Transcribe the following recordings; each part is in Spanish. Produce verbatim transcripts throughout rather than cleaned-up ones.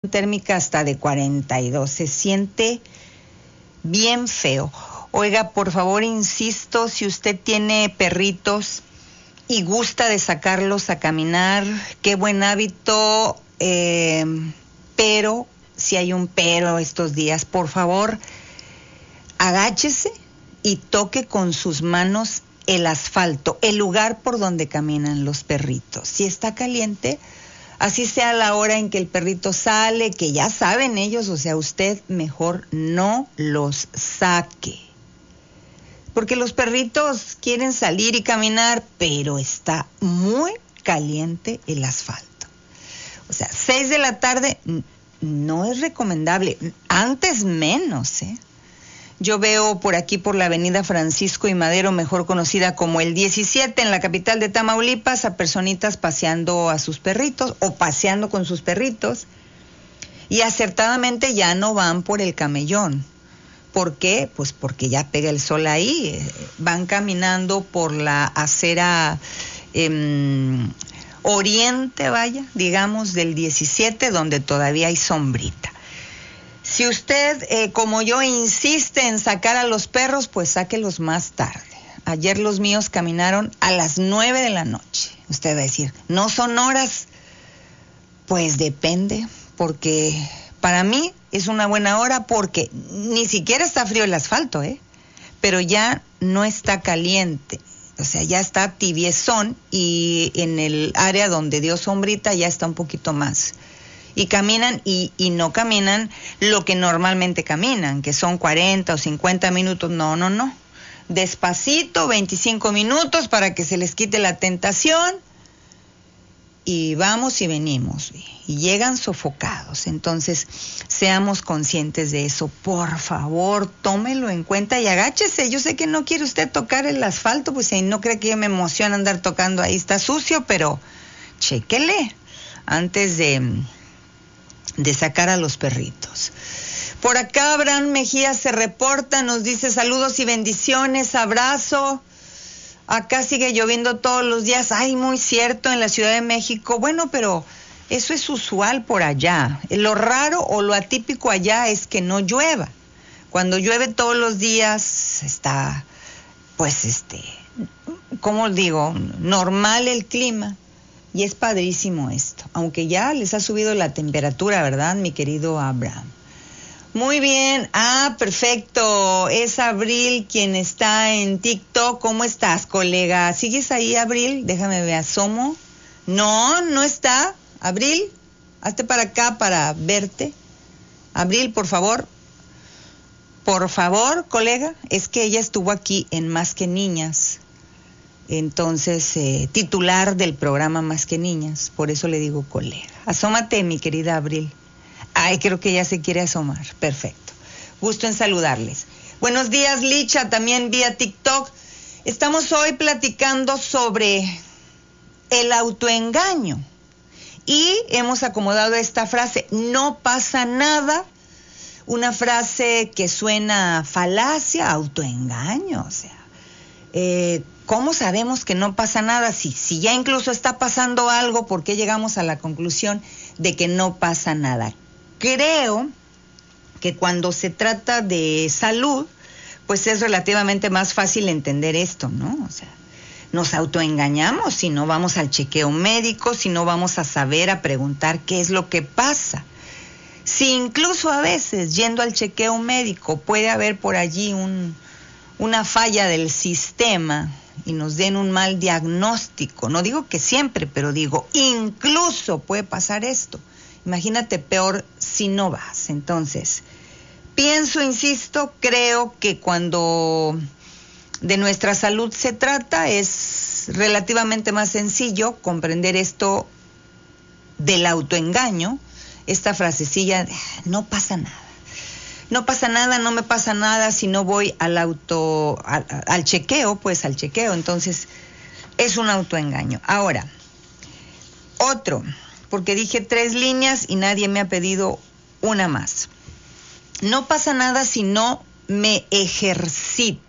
térmica hasta de cuarenta y dos. Se siente bien feo. Oiga, por favor, insisto, si usted tiene perritos y gusta de sacarlos a caminar, qué buen hábito, eh, pero, si hay un pero estos días, por favor, agáchese y toque con sus manos el asfalto, el lugar por donde caminan los perritos. Si está caliente, así sea la hora en que el perrito sale, que ya saben ellos, o sea, usted mejor no los saque. Porque los perritos quieren salir y caminar, pero está muy caliente el asfalto. O sea, seis de la tarde no es recomendable, antes menos, ¿eh? Yo veo por aquí, por la avenida Francisco y Madero, mejor conocida como el diecisiete, en la capital de Tamaulipas, a personitas paseando a sus perritos o paseando con sus perritos. Y acertadamente ya no van por el camellón. ¿Por qué? Pues porque ya pega el sol ahí. Van caminando por la acera eh, oriente, vaya, digamos, del diecisiete, donde todavía hay sombrita. Si usted, eh, como yo, insiste en sacar a los perros, pues sáquelos más tarde. Ayer los míos caminaron a las nueve de la noche. Usted va a decir, ¿no son horas? Pues depende, porque para mí es una buena hora porque ni siquiera está frío el asfalto, ¿eh? Pero ya no está caliente. O sea, ya está tibiezón y en el área donde dio sombrita ya está un poquito más. Y caminan y, y no caminan lo que normalmente caminan, que son cuarenta o cincuenta minutos. No, no, no. Despacito, veinticinco minutos para que se les quite la tentación. Y vamos y venimos. Y llegan sofocados. Entonces, seamos conscientes de eso. Por favor, tómelo en cuenta y agáchese. Yo sé que no quiere usted tocar el asfalto, pues si no cree que yo me emociona andar tocando ahí. Está sucio, pero chéquele antes de... de sacar a los perritos. Por acá Abraham Mejía se reporta, nos dice saludos y bendiciones, abrazo. Acá sigue lloviendo todos los días. Ay, muy cierto, en la Ciudad de México. Bueno, pero eso es usual por allá. Lo raro o lo atípico allá es que no llueva. Cuando llueve todos los días está, pues, este, ¿cómo digo? Normal el clima. Y es padrísimo esto, aunque ya les ha subido la temperatura, ¿verdad, mi querido Abraham? Muy bien, ah, perfecto, es Abril quien está en TikTok. ¿Cómo estás, colega? ¿Sigues ahí, Abril? Déjame ver, asomo. No, no está. Abril, hazte para acá para verte. Abril, por favor. Por favor, colega, es que ella estuvo aquí en Más que Niñas. Entonces, eh, titular del programa Más que Niñas, por eso le digo colega. Asómate, mi querida Abril. Ay, creo que ya se quiere asomar. Perfecto. Gusto en saludarles. Buenos días, Licha, también vía TikTok. Estamos hoy platicando sobre el autoengaño. Y hemos acomodado esta frase, no pasa nada. Una frase que suena a falacia, autoengaño, o sea. Eh, ¿Cómo sabemos que no pasa nada? Si, si ya incluso está pasando algo, ¿por qué llegamos a la conclusión de que no pasa nada? Creo que cuando se trata de salud, pues es relativamente más fácil entender esto, ¿no? O sea, nos autoengañamos si no vamos al chequeo médico, si no vamos a saber, a preguntar qué es lo que pasa. Si incluso a veces, yendo al chequeo médico, puede haber por allí un, una falla del sistema y nos den un mal diagnóstico. No digo que siempre, pero digo, incluso puede pasar esto. Imagínate peor si no vas. Entonces, pienso, insisto, creo que cuando de nuestra salud se trata, es relativamente más sencillo comprender esto del autoengaño, esta frasecilla, no pasa nada. No pasa nada, no me pasa nada si no voy al auto, al, al chequeo, pues al chequeo. Entonces, es un autoengaño. Ahora, otro, porque dije tres líneas y nadie me ha pedido una más. No pasa nada si no me ejercito.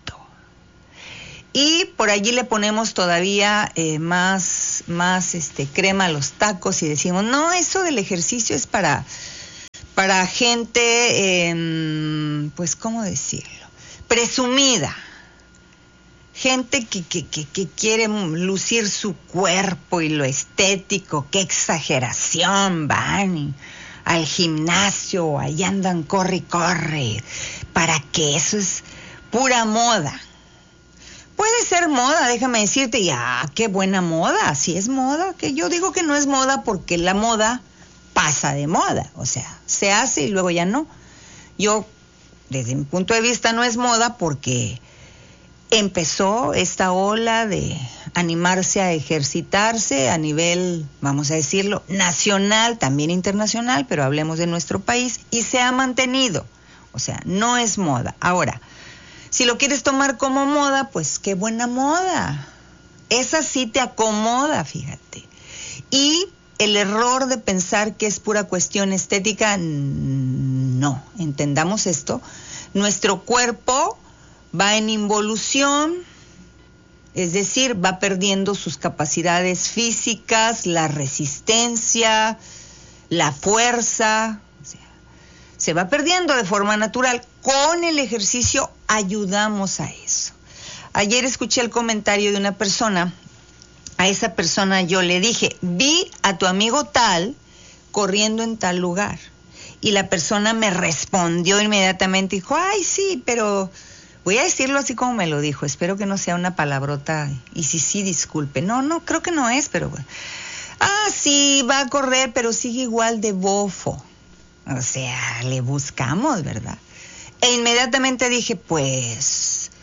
Y por allí le ponemos todavía eh, más, más este, crema a los tacos y decimos, no, eso del ejercicio es para... para gente, eh, pues, ¿cómo decirlo? Presumida. Gente que, que, que, que quiere lucir su cuerpo y lo estético. ¡Qué exageración! Van y al gimnasio, ahí andan, corre y corre. ¿Para qué? Eso es pura moda. Puede ser moda, déjame decirte, y ah, qué buena moda, sí es moda, que yo digo que no es moda porque la moda pasa de moda, o sea, se hace y luego ya no. Yo, desde mi punto de vista, no es moda porque empezó esta ola de animarse a ejercitarse a nivel, vamos a decirlo, nacional, también internacional, pero hablemos de nuestro país, y se ha mantenido, o sea, no es moda. Ahora, si lo quieres tomar como moda, pues qué buena moda. Esa sí te acomoda, fíjate. Y el error de pensar que es pura cuestión estética, no. Entendamos esto. Nuestro cuerpo va en involución, es decir, va perdiendo sus capacidades físicas, la resistencia, la fuerza. Se va perdiendo de forma natural. Con el ejercicio ayudamos a eso. Ayer escuché el comentario de una persona. A esa persona yo le dije, vi a tu amigo tal corriendo en tal lugar. Y la persona me respondió inmediatamente, dijo, ay, sí, pero voy a decirlo así como me lo dijo. Espero que no sea una palabrota. Y si sí, disculpe. No, no, creo que no es, pero bueno. Ah, sí, va a correr, pero sigue igual de bofo. O sea, le buscamos, ¿verdad? E inmediatamente dije, pues,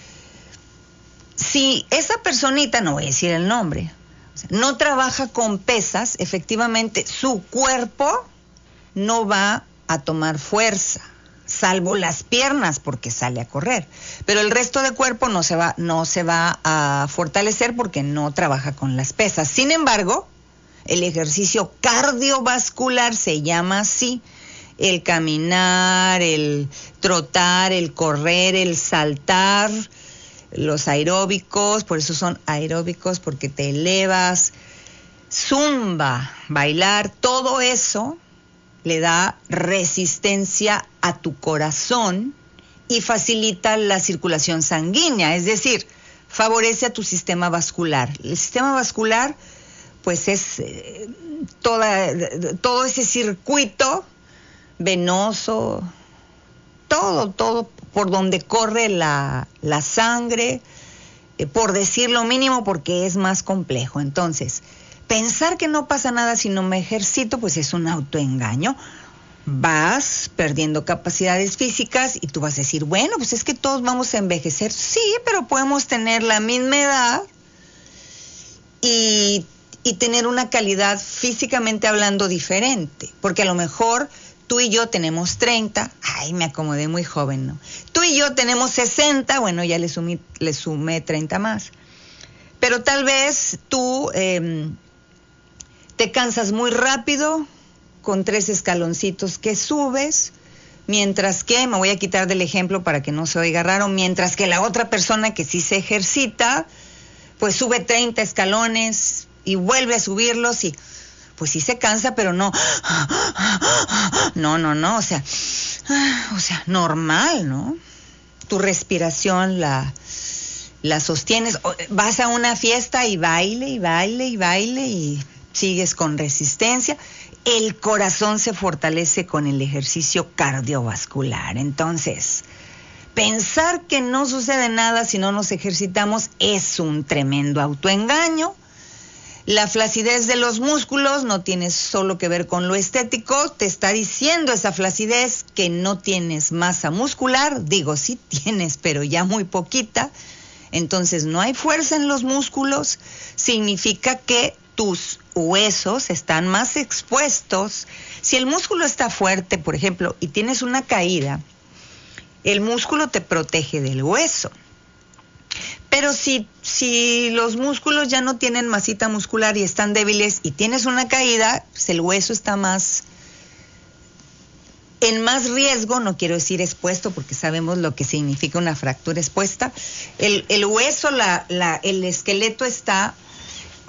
si esa personita, no voy a decir el nombre, o sea, no trabaja con pesas, efectivamente su cuerpo no va a tomar fuerza, salvo las piernas porque sale a correr. Pero el resto del cuerpo no se va, no se va a fortalecer porque no trabaja con las pesas. Sin embargo, el ejercicio cardiovascular se llama así. El caminar, el trotar, el correr, el saltar, los aeróbicos, por eso son aeróbicos, porque te elevas, zumba, bailar, todo eso le da resistencia a tu corazón y facilita la circulación sanguínea, es decir, favorece a tu sistema vascular. El sistema vascular, pues es eh, toda, todo ese circuito venoso, todo, todo por donde corre la, la sangre, eh, por decir lo mínimo, porque es más complejo. Entonces, pensar que no pasa nada si no me ejercito, pues es un autoengaño. Vas perdiendo capacidades físicas y tú vas a decir, bueno, pues es que todos vamos a envejecer. Sí, pero podemos tener la misma edad y, y tener una calidad físicamente hablando diferente, porque a lo mejor tú y yo tenemos treinta, ay, me acomodé muy joven, ¿no? Tú y yo tenemos sesenta, bueno, ya le sumé, le sumé treinta más. Pero tal vez tú eh, te cansas muy rápido con tres escaloncitos que subes, mientras que, me voy a quitar del ejemplo para que no se oiga raro, mientras que la otra persona que sí se ejercita, pues sube treinta escalones y vuelve a subirlos y pues sí se cansa, pero no, no, no, no, o sea, o sea, normal, ¿no? Tu respiración la, la sostienes, vas a una fiesta y baile, y baile, y baile, y sigues con resistencia. El corazón se fortalece con el ejercicio cardiovascular. Entonces, pensar que no sucede nada si no nos ejercitamos es un tremendo autoengaño. La flacidez de los músculos no tiene solo que ver con lo estético, te está diciendo esa flacidez que no tienes masa muscular, digo sí tienes, pero ya muy poquita, entonces no hay fuerza en los músculos, significa que tus huesos están más expuestos. Si el músculo está fuerte, por ejemplo, y tienes una caída, el músculo te protege del hueso. Pero si, si los músculos ya no tienen masita muscular y están débiles y tienes una caída, pues el hueso está más en más riesgo, no quiero decir expuesto porque sabemos lo que significa una fractura expuesta. El, el hueso, la, la, el esqueleto está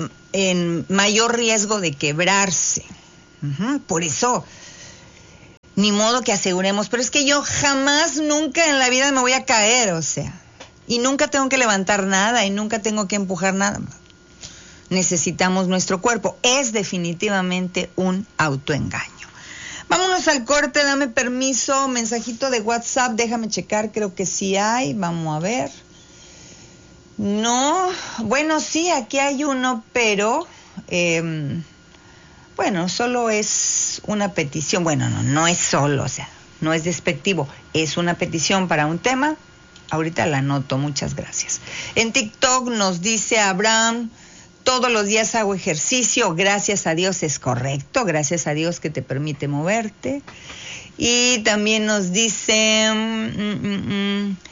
en mayor riesgo de quebrarse. Uh-huh. Por eso ni modo que aseguremos, pero es que yo jamás, nunca en la vida me voy a caer, o sea, y nunca tengo que levantar nada y nunca tengo que empujar nada. Necesitamos nuestro cuerpo. Es definitivamente un autoengaño. Vámonos al corte, dame permiso, mensajito de WhatsApp, déjame checar, creo que sí hay, vamos a ver. No, bueno, sí, aquí hay uno, pero, eh, bueno, solo es una petición, bueno, no, no es solo, o sea, no es despectivo, es una petición para un tema, ahorita la anoto, muchas gracias. En TikTok nos dice Abraham, todos los días hago ejercicio, gracias a Dios es correcto, gracias a Dios que te permite moverte. Y también nos dice, mm, mm, mm,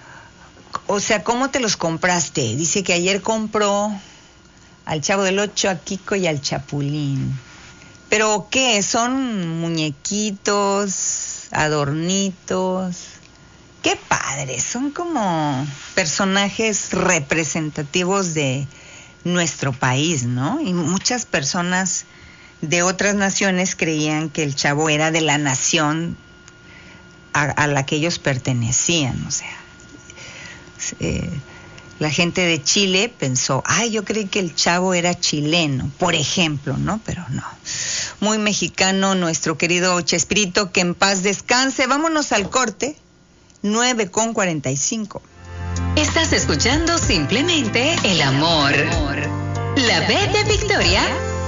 o sea, ¿cómo te los compraste? Dice que ayer compró al Chavo del Ocho, a Kiko y al Chapulín. ¿Pero qué? ¿Son muñequitos, adornitos? ¡Qué padres! Son como personajes representativos de nuestro país, ¿no? Y muchas personas de otras naciones creían que el Chavo era de la nación a, a la que ellos pertenecían, o sea, eh, la gente de Chile pensó, ay, yo creí que el Chavo era chileno, por ejemplo, ¿no? Pero no. Muy mexicano nuestro querido Chespirito, que en paz descanse. Vámonos al corte, nueve con cuarenta y cinco. Estás escuchando simplemente El Amor. La B de Victoria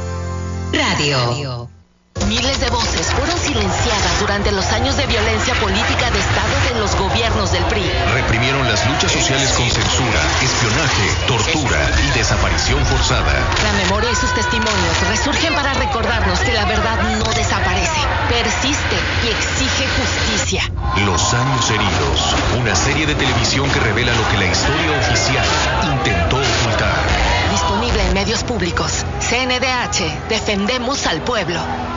Radio. Miles de voces fueron silenciadas durante los años de violencia política de Estado de los gobiernos del P R I. Reprimieron las luchas sociales con censura, espionaje, tortura y desaparición forzada. La memoria y sus testimonios resurgen para recordarnos que la verdad no desaparece, persiste y exige justicia. Los años heridos, una serie de televisión que revela lo que la historia oficial intentó ocultar. Disponible en medios públicos. C N D H, defendemos al pueblo.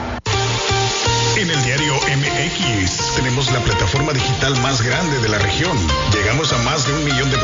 En el diario M X tenemos la plataforma digital más grande de la región. Llegamos a más de un millón de personas.